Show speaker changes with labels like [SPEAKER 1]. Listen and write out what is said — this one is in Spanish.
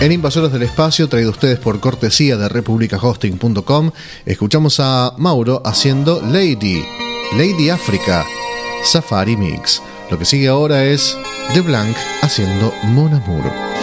[SPEAKER 1] En Invasores del Espacio, traído a ustedes por cortesía de republicahosting.com, escuchamos a Mauro haciendo Lady África, Safari Mix. Lo que sigue ahora es The Blanc haciendo Mon Amour.